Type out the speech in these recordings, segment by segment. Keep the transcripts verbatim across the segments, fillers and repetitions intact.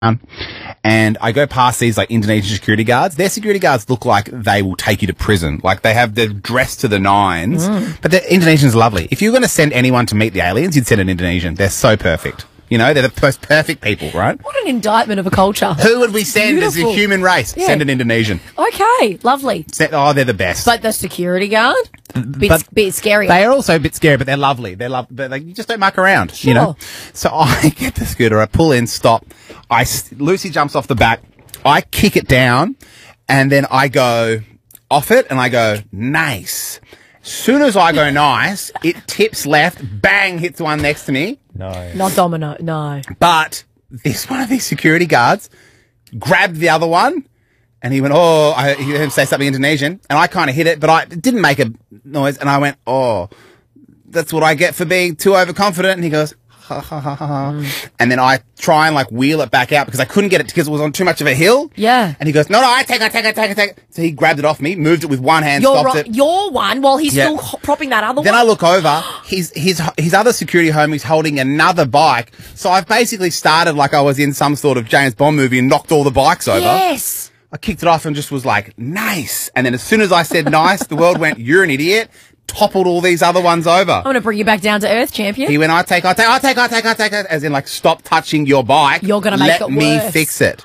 and I go past these like Indonesian security guards. Their security guards look like they will take you to prison. Like they have, they're dressed to the nines, mm. but the Indonesians are lovely. If you're going to send anyone to meet the aliens, you'd send an Indonesian. They're so perfect. You know, they're the most perfect people, right? What an indictment of a culture. Who would we send Beautiful. as a human race? Yeah. Send an Indonesian. Okay, lovely. Send, oh, they're the best. But the security guard? Bit, but bit scary. They are also a bit scary, but they're lovely. They're love. But like, you just don't muck around, sure. you know. So I get the scooter, I pull in, stop. I Lucy jumps off the back. I kick it down, and then I go off it, and I go nice. Soon as I go nice, it tips left, bang, hits the one next to me. No, not domino. No. But this one of these security guards grabbed the other one. And he went, oh, I heard him say something Indonesian, and I kind of hit it, but I it didn't make a noise, and I went, oh, that's what I get for being too overconfident. And he goes, ha, ha, ha, ha. Mm. And then I try and, like, wheel it back out because I couldn't get it because it was on too much of a hill. Yeah. And he goes, no, no, I take it, take it, take it, take it. So he grabbed it off me, moved it with one hand, You're stopped right, it. Your one, while he's yeah. still propping that other then one? Then I look over, his, his, his other security homie's holding another bike. So I've basically started like I was in some sort of James Bond movie and knocked all the bikes over. Yes. I kicked it off and just was like, nice. And then as soon as I said nice, the world went, you're an idiot, toppled all these other ones over. I'm going to bring you back down to earth, champion. He went, I take, I take, I take, I take, I take it. As in, like, stop touching your bike. You're going to make it worse. Let me fix it.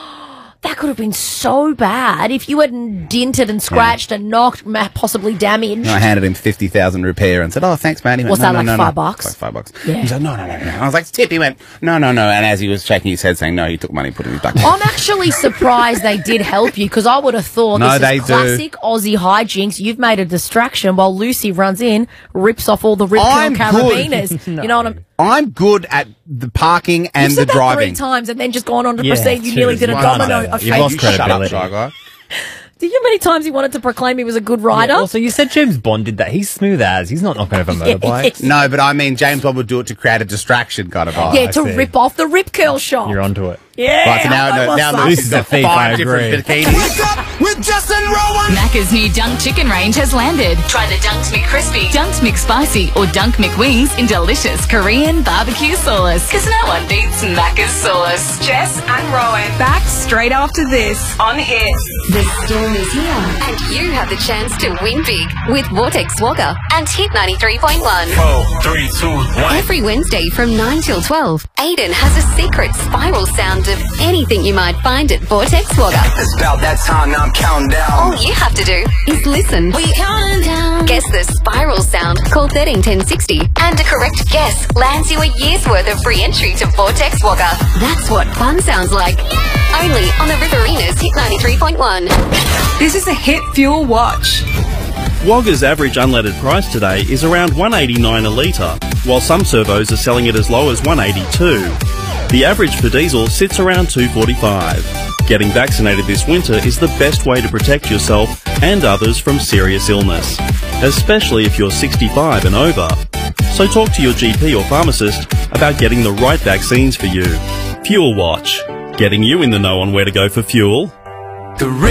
That could have been so bad if you had dented and scratched yeah. and knocked, possibly damaged. And I handed him fifty thousand rupiah and said, oh, thanks, man. He went, What's no, that, no, like no, five no. bucks? Like five bucks. Yeah. He was like, no, no, no, no. I was like, tip. He went, no, no, no. And as he was shaking his head saying no, he took money and put it in his back pocket. I'm actually surprised they did help you because I would have thought no, this they is classic do. Aussie hijinks. You've made a distraction while Lucy runs in, rips off all the Rip Curl carabiners. no. You know what I'm... I'm good at the parking and You've said the that driving. three times and then just gone on to yeah, proceed. You nearly did a domino. You've lost credibility. Shut up, Shy Guy. Do you know how many times he wanted to proclaim he was a good rider? Yeah, also, you said James Bond did that. He's smooth as. He's not knocking over motorbikes. No, but I mean, James Bond would do it to create a distraction kind of vibe. Yeah, to rip off the Rip Curl shop. You're onto it. Yeah. Right, so now, no, now this is a thief, I agree. Wake up with Justin Rowan. Macca's new Dunk Chicken range has landed. Try the Dunked McCrispy, Dunked McSpicy, or Dunk McWings in delicious Korean barbecue sauce. Because no one beats Macca's sauce. Jess and Rowan back straight after this on Hit. The storm is here, and you have the chance to win big with Vortex Wagga and Hit ninety-three point one. Four, three, two, one. Every Wednesday from nine till twelve, Aiden has a secret spiral sound of anything you might find at Vortex Wagga. It's about that time, now I'm counting down. All you have to do is listen. We counting down. Guess the spiral sound, call thirteen ten sixty, and a correct guess lands you a year's worth of free entry to Vortex Wagga. That's what fun sounds like. Only on the Riverina's Hit ninety-three point one. This is a Hit Fuel Watch. Wagga's average unleaded price today is around one eighty-nine a litre, while some servos are selling it as low as one eighty-two. The average for diesel sits around two forty-five. Getting vaccinated this winter is the best way to protect yourself and others from serious illness, especially if you're sixty-five and over. So talk to your G P or pharmacist about getting the right vaccines for you. Fuel Watch, getting you in the know on where to go for fuel. The